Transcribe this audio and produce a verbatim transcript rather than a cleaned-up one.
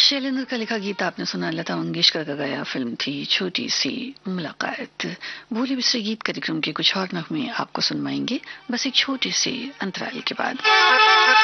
शैलेंद्र का लिखा गीत आपने सुना, लता मंगेशकर का गाया, फिल्म थी छोटी सी मुलाकात। भूले बिसरे गीत कार्यक्रम के कुछ और नगमे आपको सुनवाएंगे बस एक छोटे से अंतराल के बाद।